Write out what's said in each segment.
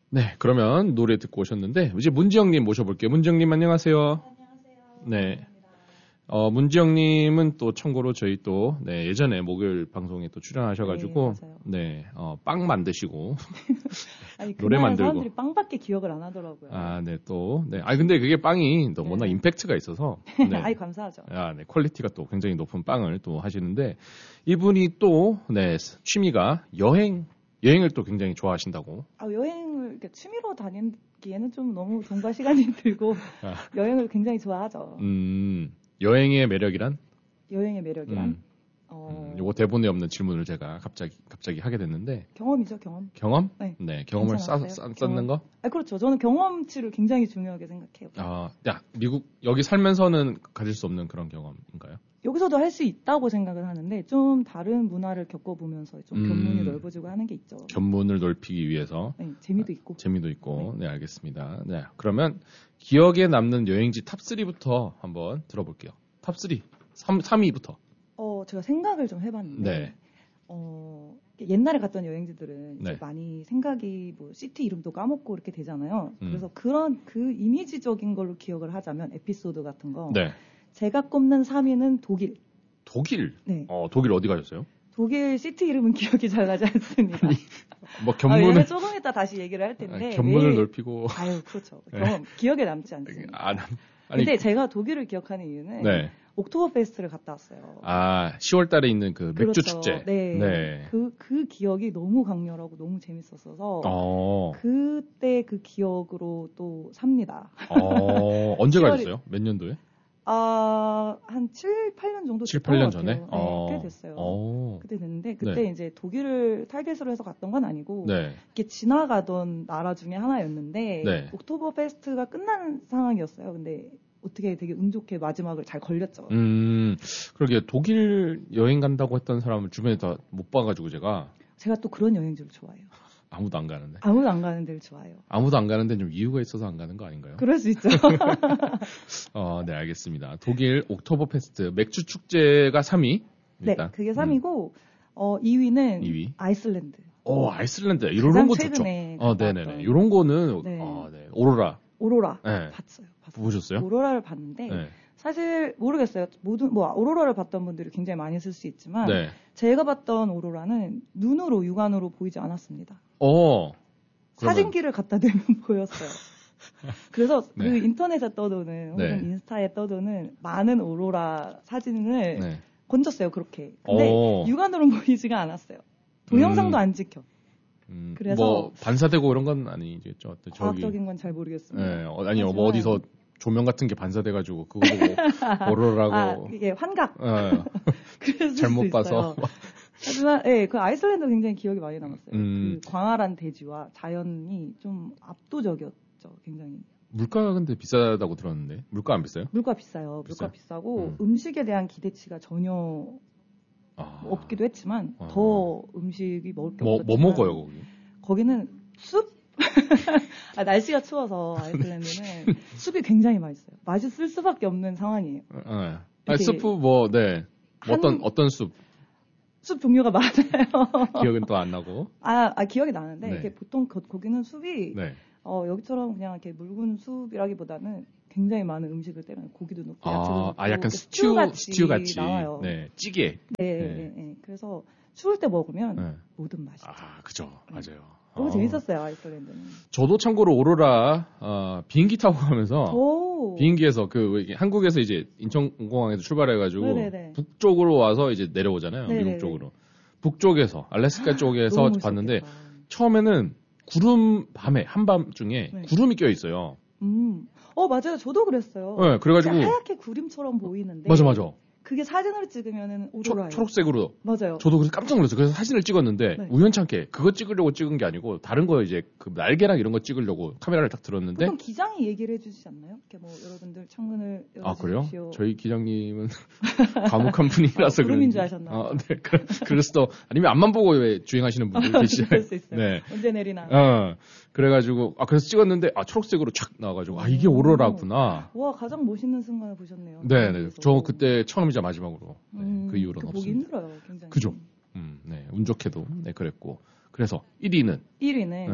네, 그러면 노래 듣고 오셨는데 이제 문지영님 모셔볼게요. 문지영님 안녕하세요. 안녕하세요. 네. 문지영님은 또 참고로 저희 또 네, 예전에 목요일 방송에 또 출연하셔가지고 네, 빵 만드시고 아니, 노래 만들고 사람들이 빵밖에 기억을 안 하더라고요. 아, 네, 또 네, 아 근데 그게 빵이 또 워낙 임팩트가 있어서 네. 아이 감사하죠. 아, 네, 퀄리티가 또 굉장히 높은 빵을 또 하시는데 이분이 또 네, 취미가 여행을 또 굉장히 좋아하신다고. 아, 여행을 이렇게 취미로 다니기에는 좀 너무 돈과 시간이 들고 여행을 굉장히 좋아하죠. 여행의 매력이란? 여행의 매력이란? 요거 대본에 없는 질문을 제가 갑자기 하게 됐는데. 경험이죠, 경험. 경험? 네. 경험을 쌓는 거? 아, 그렇죠. 저는 경험치를 굉장히 중요하게 생각해요. 아, 미국, 여기 살면서는 가질 수 없는 그런 경험인가요? 여기서도 할 수 있다고 생각을 하는데, 좀 다른 문화를 겪어보면서 좀 견문이 넓어지고 하는 게 있죠. 견문을 넓히기 위해서. 네, 재미도 있고. 네, 알겠습니다. 네, 그러면 기억에 남는 여행지 탑3부터 한번 들어볼게요. 탑3. 3위부터. 제가 생각을 좀 해봤는데, 네. 옛날에 갔던 여행지들은 네. 이제 많이 생각이 뭐 시티 이름도 까먹고 이렇게 되잖아요. 그래서 그런 그 이미지적인 걸로 기억을 하자면 에피소드 같은 거. 네. 제가 꼽는 3위는 독일. 독일? 네. 독일 어디 가셨어요? 독일 시티 이름은 기억이 잘 나지 않습니다. 뭐 견문을 조금 이따 다시 얘기를 할 텐데. 견문을 넓히고. 아유, 그렇죠. 네. 기억에 남지 않습니다. 근데 제가 독일을 기억하는 이유는 네. 옥토버 페스트를 갔다 왔어요. 아, 10월 달에 있는 그 맥주 축제. 네. 그 기억이 너무 강렬하고 너무 재밌었어서 그때 그 기억으로 또 삽니다. 언제 가셨어요? 몇 년도에? 한 7, 8년 정도 7, 8년 전에? 네, 꽤 됐어요. 그때 됐는데 그때 네. 이제 독일을 타겟으로 해서 갔던 건 아니고 네. 이렇게 지나가던 나라 중에 하나였는데 네. 옥토버 페스트가 끝난 상황이었어요. 근데 어떻게 되게 운 좋게 마지막을 잘 걸렸죠. 그러게 독일 여행 간다고 했던 사람을 주변에 다 못 봐가지고 제가 또 그런 여행지를 좋아해요. 아무도 안 가는데. 아무도 안 가는 데를 좋아해요. 아무도 안 가는데 좀 이유가 있어서 안 가는 거 아닌가요? 그럴 수 있죠. 네, 알겠습니다. 독일 옥토버 페스트 맥주 축제가 3위. 일단. 네, 그게 3위고 2위는 2위. 아이슬란드. 아이슬란드. 이런 거 좋죠. 네네네. 이런 거는 네. 네. 오로라. 네. 봤어요. 보셨어요? 오로라를 봤는데 네. 사실 모르겠어요. 오로라를 봤던 분들이 굉장히 많이 있을 수 있지만 네. 제가 봤던 오로라는 눈으로 육안으로 보이지 않았습니다. 사진기를 갖다 대면 보였어요. 그래서 네. 그 인터넷에 떠도는 혹은 인스타에 떠도는 많은 오로라 사진을 건졌어요. 그렇게. 근데 육안으로는 보이지가 않았어요. 동영상도 안 찍혀. 그래서 뭐 반사되고 이런 건 아니겠죠. 과학적인 건 잘 모르겠습니다. 네. 아니요. 뭐 어디서 조명 같은 게 반사돼가지고 그거 보고 오로라라고. 이게 환각. 잘못 봐서. 하지만 그 아이슬란드 굉장히 기억이 많이 남았어요. 그 광활한 대지와 자연이 좀 압도적이었죠. 굉장히. 물가가 근데 비싸다고 들었는데 물가 안 비싸요? 물가 비싸요. 물가 비싸고 음식에 대한 기대치가 전혀 없기도 했지만 더 음식이 먹을 게 없었지만 뭐 먹어요 거기? 거기는 숲? 날씨가 추워서 아이슬란드는 숲이 굉장히 맛있어요. 맛있을 수밖에 없는 상황이에요. 숲 어떤 숲? 숲 종류가 많아요. 기억은 또 안 나고. 기억이 나는데 이렇게 보통 거기는 숲이 여기처럼 그냥 이렇게 묽은 숲이라기보다는 굉장히 많은 음식을 때려요. 고기도 넣고 야채도 넣고. 약간 스튜 같이 나와요. 네, 찌개. 네. 그래서 추울 때 먹으면 모든 맛이죠. 그죠. 맞아요. 너무 재밌었어요, 아이슬란드는. 저도 참고로 오로라 비행기 타고 가면서 비행기에서 한국에서 이제 인천공항에서 출발해가지고 북쪽으로 와서 이제 내려오잖아요. 미국 쪽으로. 북쪽에서 알래스카 쪽에서 봤는데 처음에는 밤에 한밤중에 구름이 껴 있어요. 맞아요. 저도 그랬어요. 네, 그래가지고 하얗게 구름처럼 보이는데. 맞아. 그게 사진을 찍으면 오로라예요. 초록색으로. 맞아요. 저도 그래서 깜짝 놀랐어요. 그래서 사진을 찍었는데 우연찮게 그거 찍으려고 찍은 게 아니고 다른 거 이제 그 날개랑 이런 거 찍으려고 카메라를 딱 들었는데. 보통 기장이 얘기를 해주시지 않나요? 이렇게 뭐 여러분들 창문을 열어주십시오. 그래요? 저희 기장님은 과묵한 분이라서 구름인 줄 아셨나? 네. 그래서 아니면 앞만 보고 왜 주행하시는 분들 계시잖아요. 그럴 수 있어요. 네. 언제 내리나. 그래가지고 그래서 찍었는데 초록색으로 촥 나와가지고 이게 오로라구나. 와, 가장 멋있는 순간을 보셨네요. 네. 저 그때 처음이자 마지막으로. 그 이후로는 보기 없습니다. 힘들어요, 굉장히. 그죠. 네, 운 좋게도 그랬고. 그래서 1위는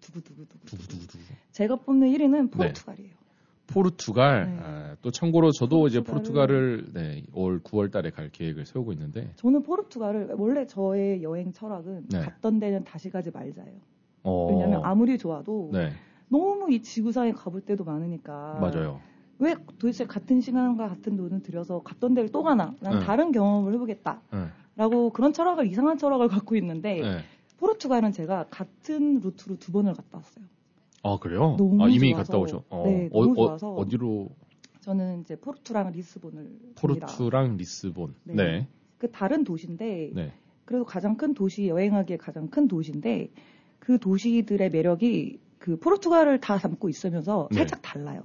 두구두구두구. 제가 뽑는 1위는 포르투갈이에요. 네. 포르투갈. 네. 또 참고로 저도 이제 포르투갈을 올 9월 달에 갈 계획을 세우고 있는데. 저는 포르투갈을 원래 저의 여행 철학은 갔던 데는 다시 가지 말자예요. 왜냐하면 아무리 좋아도 너무 이 지구상에 가볼 때도 많으니까. 맞아요. 왜 도대체 같은 시간과 같은 돈을 들여서 갔던 데를 또 가나? 난 다른 경험을 해보겠다. 라고 그런 철학을, 이상한 철학을 갖고 있는데 포르투갈은 제가 같은 루트로 2번을 갔다 왔어요. 아, 그래요? 너무 이미 좋아서, 갔다 오죠? 네, 너무 좋아서. 어디로? 저는 이제 포르투랑 리스본을 포르투랑 리스본. 네. 그 다른 도시인데 그래도 가장 큰 도시, 여행하기에 가장 큰 도시인데 그 도시들의 매력이 그 포르투갈을 다 담고 있으면서 살짝 달라요.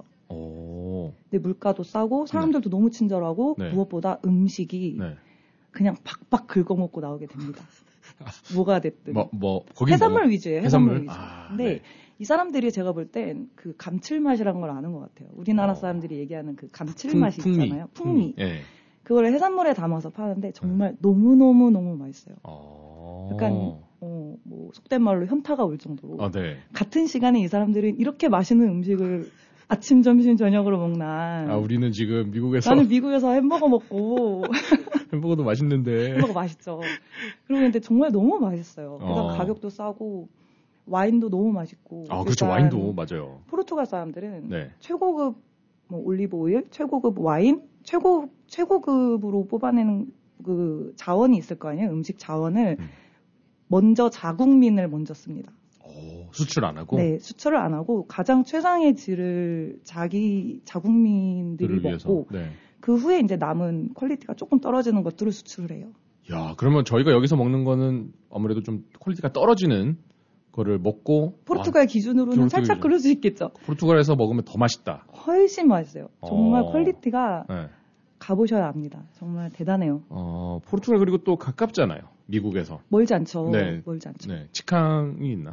근데 물가도 싸고 사람들도 너무 친절하고 무엇보다 음식이 그냥 박박 긁어먹고 나오게 됩니다. 뭐가 됐든. 거기 해산물 위주예요. 해산물 위주. 근데 이 사람들이 제가 볼 땐 그 감칠맛이라는 걸 아는 것 같아요. 우리나라 사람들이 얘기하는 그 감칠맛이 있잖아요. 풍미. 그걸 해산물에 담아서 파는데 정말 너무너무 맛있어요. 약간 뭐 속된 말로 현타가 올 정도로 같은 시간에 이 사람들은 이렇게 맛있는 음식을 아침, 점심, 저녁으로 먹나. 우리는 지금 미국에서. 나는 미국에서 햄버거 먹고. 햄버거도 맛있는데. 햄버거 맛있죠. 그리고 근데 정말 너무 맛있어요. 그래서 가격도 싸고, 와인도 너무 맛있고. 그렇죠. 와인도, 맞아요. 포르투갈 사람들은 최고급 올리브 오일, 최고급 와인, 최고급으로 뽑아내는 그 자원이 있을 거 아니에요? 음식 자원을 먼저 자국민을 먼저 씁니다. 수출 안 하고? 네, 수출을 안 하고 가장 최상의 질을 자기 자국민들이 먹고 그 후에 이제 남은 퀄리티가 조금 떨어지는 것들을 수출을 해요. 야, 그러면 저희가 여기서 먹는 거는 아무래도 좀 퀄리티가 떨어지는 거를 먹고 포르투갈 기준으로는 살짝 그럴 수 있겠죠. 포르투갈에서 먹으면 더 맛있다. 훨씬 맛있어요. 정말 퀄리티가 가보셔야 합니다. 정말 대단해요. 포르투갈 그리고 또 가깝잖아요. 미국에서. 멀지 않죠. 멀지 않죠. 직항이 있나?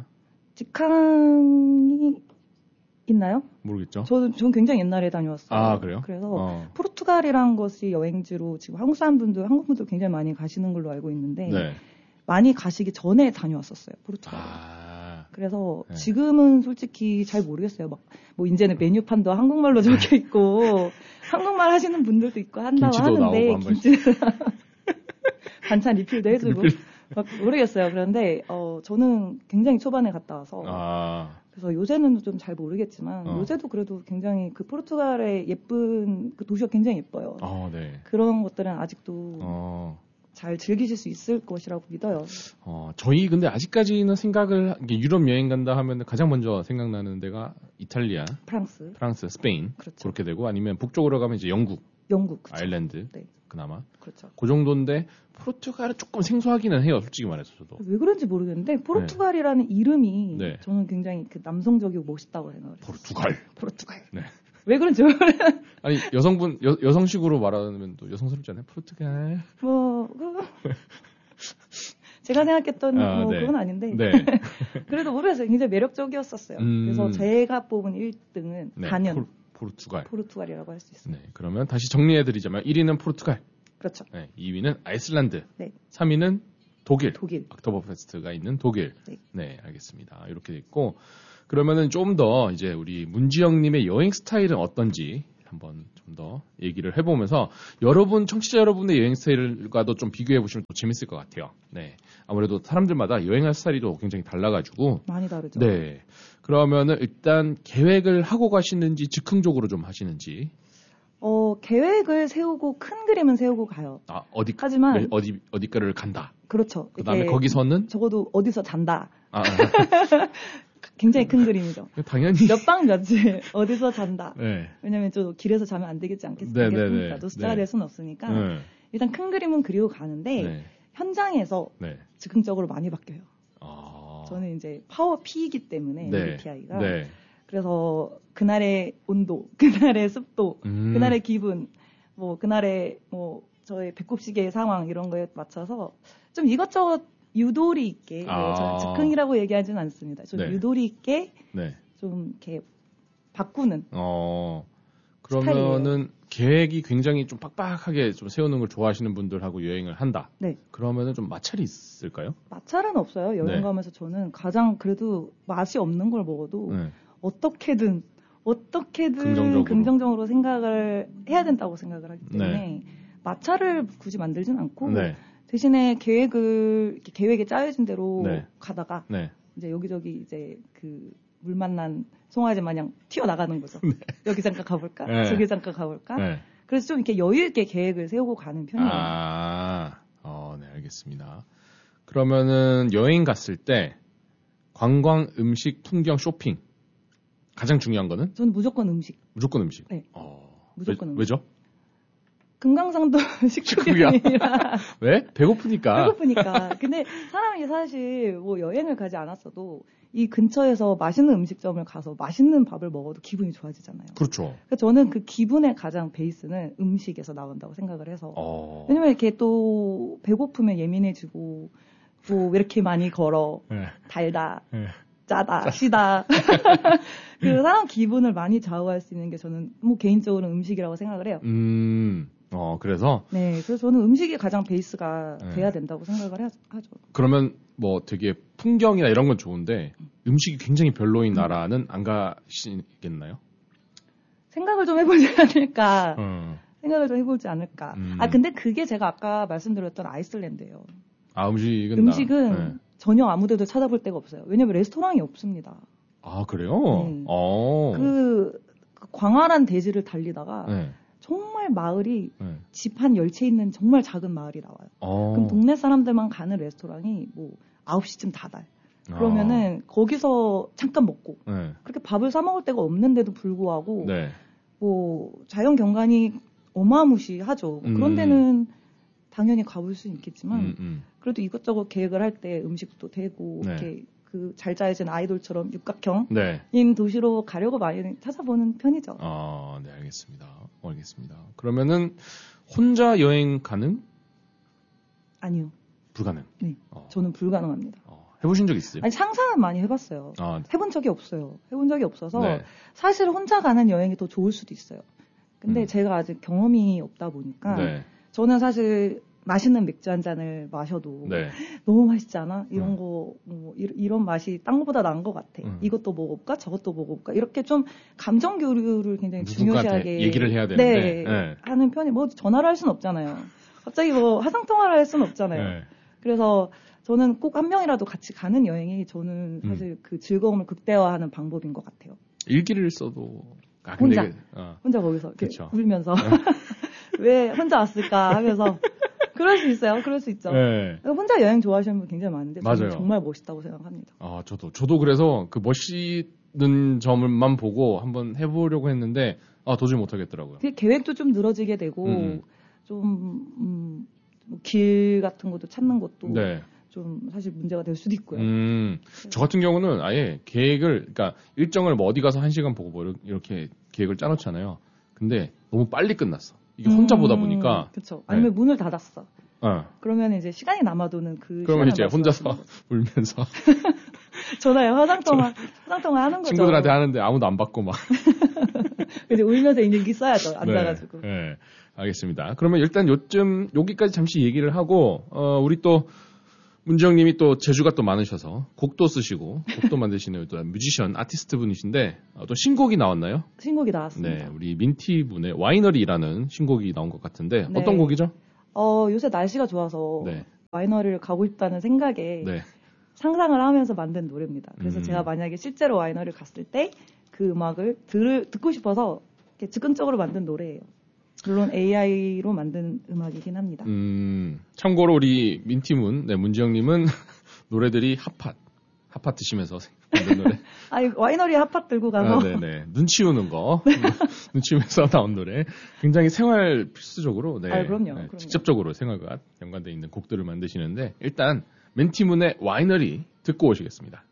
직항이 있나요? 모르겠죠. 저는 굉장히 옛날에 다녀왔어요. 그래요? 그래서 포르투갈이란 것이 여행지로 지금 한국 분들 굉장히 많이 가시는 걸로 알고 있는데 많이 가시기 전에 다녀왔었어요. 포르투갈. 그래서 지금은 솔직히 잘 모르겠어요. 뭐 이제는 메뉴판도 한국말로 적혀 있고 한국말 하시는 분들도 있고 한다고 하는데 반찬 리필도 해주고 막 모르겠어요. 그런데 저는 굉장히 초반에 갔다 와서 그래서 요새는 좀 잘 모르겠지만 요새도 그래도 굉장히 그 포르투갈의 예쁜 그 도시가 굉장히 예뻐요. 그런 것들은 아직도 잘 즐기실 수 있을 것이라고 믿어요. 저희 근데 아직까지는 생각을 유럽 여행 간다 하면 가장 먼저 생각나는 데가 이탈리아, 프랑스, 스페인 그렇게 되고 아니면 북쪽으로 가면 이제 영국, 그쵸. 아일랜드 그나마 그렇죠. 그 정도인데 포르투갈은 조금 생소하기는 해요. 솔직히 말해서 저도. 왜 그런지 모르겠는데 포르투갈이라는 이름이 저는 굉장히 그 남성적이고 멋있다고 생각해요. 포르투갈. 네. 왜 그런지 모르겠어요. 아니 여성식으로 말하면 또 여성스럽지 않아요? 포르투갈. 제가 생각했던 그건 아닌데 그래도 모르겠어요. 굉장히 매력적이었었어요. 그래서 제가 뽑은 1등은 단연 포르투갈이라고 할 수 있습니다. 그러면 다시 정리해드리자면 1위는 포르투갈. 그렇죠. 2위는 아이슬란드. 3위는 독일. 옥토버페스트가 있는 독일. 네, 알겠습니다. 이렇게 돼 있고 그러면은 좀 더 이제 우리 문지영님의 여행 스타일은 어떤지 한번 좀 더 얘기를 해보면서 청취자 여러분의 여행 스타일과도 좀 비교해 보시면 더 재밌을 것 같아요. 아무래도 사람들마다 여행할 스타일이 또 굉장히 달라가지고 많이 다르죠. 그러면은 일단 계획을 하고 가시는지 즉흥적으로 좀 하시는지. 계획을 세우고 큰 그림은 세우고 가요. 하지만 어디가를 간다. 그렇죠. 그다음에 거기서는 적어도 어디서 잔다. 굉장히 큰 그림이죠. 당연히 몇 박 며칠 어디서 잔다. 왜냐면 좀 길에서 자면 안 되겠지 않겠습니까? 노숙자가 될 수는 없으니까 일단 큰 그림은 그리고 가는데 현장에서 즉흥적으로 많이 바뀌어요. 저는 이제 파워 P이기 때문에 MBTI가 그래서 그날의 온도, 그날의 습도, 그날의 기분, 그날의 저의 배꼽시계의 상황 이런 거에 맞춰서 좀 이것저것 유도리 있게 저는 즉흥이라고 얘기하지는 않습니다. 좀 유도리 있게 좀 이렇게 바꾸는. 그러면은 계획이 굉장히 좀 빡빡하게 좀 세우는 걸 좋아하시는 분들하고 여행을 한다. 네. 그러면은 좀 마찰이 있을까요? 마찰은 없어요. 여행 가면서 저는 가장 그래도 맛이 없는 걸 먹어도 어떻게든 긍정적으로 생각을 해야 된다고 생각을 하기 때문에 마찰을 굳이 만들진 않고 대신에 계획에 짜여진 대로 가다가 이제 여기저기 이제 그 물 만난 송아지 마냥 튀어나가는 거죠. 여기 잠깐 가볼까? 저기 잠깐 가볼까? 그래서 좀 이렇게 여유 있게 계획을 세우고 가는 편이에요. 네, 알겠습니다. 그러면은 여행 갔을 때 관광, 음식, 풍경, 쇼핑 가장 중요한 거는? 저는 무조건 음식. 무조건 음식? 네. 무조건 음식. 왜죠? 금강산도 식후경이라. 왜? 배고프니까. 근데 사람이 사실 뭐 여행을 가지 않았어도 이 근처에서 맛있는 음식점을 가서 맛있는 밥을 먹어도 기분이 좋아지잖아요. 그렇죠. 그러니까 저는 그 기분의 가장 베이스는 음식에서 나온다고 생각을 해서. 왜냐면 이렇게 또 배고프면 예민해지고 뭐 왜 이렇게 많이 걸어. 달다. 짜다, 시다. 그 사람 기분을 많이 좌우할 수 있는 게 저는 뭐 개인적으로 음식이라고 생각을 해요. 그래서? 네, 그래서 저는 음식이 가장 베이스가 돼야 된다고 생각을 하죠. 그러면 뭐 되게 풍경이나 이런 건 좋은데 음식이 굉장히 별로인 나라는 안 가시겠나요? 생각을 좀 해보지 않을까. 생각을 좀 해보지 않을까. 근데 그게 제가 아까 말씀드렸던 아이슬란드예요. 음식은 전혀 아무데도 찾아볼 데가 없어요. 왜냐면 레스토랑이 없습니다. 그래요? 네. 그 광활한 대지를 달리다가 정말 마을이 집 한 10채 있는 정말 작은 마을이 나와요. 그럼 동네 사람들만 가는 레스토랑이 뭐 9시쯤 닫아요. 그러면은 거기서 잠깐 먹고 그렇게 밥을 사 먹을 데가 없는데도 불구하고 뭐 자연 경관이 어마무시하죠. 그런 데는 당연히 가볼 수 있겠지만 그래도 이것저것 계획을 할 때 음식도 되고 이렇게 그 잘 짜여진 아이돌처럼 육각형인 도시로 가려고 많이 찾아보는 편이죠. 네, 알겠습니다. 그러면은 혼자 여행 가능? 아니요. 불가능? 네, 저는 불가능합니다. 해보신 적 있어요? 아니, 상상은 많이 해봤어요. 해본 적이 없어요. 해본 적이 없어서 사실 혼자 가는 여행이 더 좋을 수도 있어요. 근데 제가 아직 경험이 없다 보니까 저는 사실 맛있는 맥주 한 잔을 마셔도 너무 맛있지 않아? 이런 거, 이런 맛이 딴 거보다 나은 것 같아. 이것도 먹어볼까? 저것도 먹어볼까? 이렇게 좀 감정 교류를 굉장히 중요시하게 얘기를 해야 되는데 하는 편이 뭐 전화를 할 수는 없잖아요. 갑자기 뭐 화상통화를 할 수는 없잖아요. 그래서 저는 꼭 한 명이라도 같이 가는 여행이 저는 사실 그 즐거움을 극대화하는 방법인 것 같아요. 일기를 써도 혼자 거기서 이렇게 울면서 왜 혼자 왔을까 하면서 그럴 수 있어요. 그럴 수 있죠. 혼자 여행 좋아하시는 분 굉장히 많은데 저는 정말 멋있다고 생각합니다. 저도 그래서 그 멋있는 점을만 보고 한번 해보려고 했는데 도저히 못하겠더라고요. 계획도 좀 늘어지게 되고 좀 길 같은 것도 찾는 것도 좀 사실 문제가 될 수도 있고요. 저 같은 경우는 아예 그러니까 일정을 뭐 어디 가서 1시간 보고 뭐 이렇게 계획을 짜놓잖아요. 근데 너무 빨리 끝났어. 이게 혼자 보다 보니까. 그렇죠. 아니면 문을 닫았어. 그러면 이제 시간이 남아도는 그러면 이제 혼자서 울면서 전화에 화상통화 하는 거죠. 친구들한테 하는데 아무도 안 받고 막. 이제 울면서 일기 써야죠. 앉아가지고. 네, 알겠습니다. 그러면 일단 여기까지 잠시 얘기를 하고 우리 또 문지영님이 또 재주가 또 많으셔서 곡도 쓰시고 곡도 만드시는 또 뮤지션 아티스트 분이신데 또 신곡이 나왔나요? 신곡이 나왔습니다. 네, 우리 민티 분의 와이너리라는 신곡이 나온 것 같은데 어떤 곡이죠? 요새 날씨가 좋아서 와이너리를 가고 싶다는 생각에 상상을 하면서 만든 노래입니다. 그래서 제가 만약에 실제로 와이너리를 갔을 때 그 음악을 듣고 싶어서 이렇게 즉흥적으로 만든 노래예요. 물론 AI로 만든 음악이긴 합니다. 참고로 우리 민티문, 문지영님은 노래들이 핫팟 드시면서 만든 노래. 와이너리 핫팟 들고 가서. 눈 치우는 거. 눈 치우면서 나온 노래. 굉장히 생활 필수적으로. 그럼요. 직접적으로 생활과 연관되어 있는 곡들을 만드시는데, 일단, 민티문의 와이너리 듣고 오시겠습니다.